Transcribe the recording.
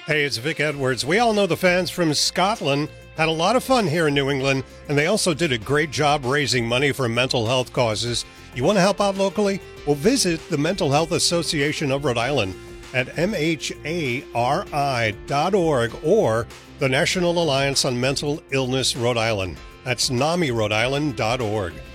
Hey, it's Vic Edwards. We all know the fans from Scotland had a lot of fun here in New England, and they also did a great job raising money for mental health causes. You want to help out locally? Well, visit the Mental Health Association of Rhode Island at mhari.org or the National Alliance on Mental Illness Rhode Island. That's NAMI Rhode Island.org.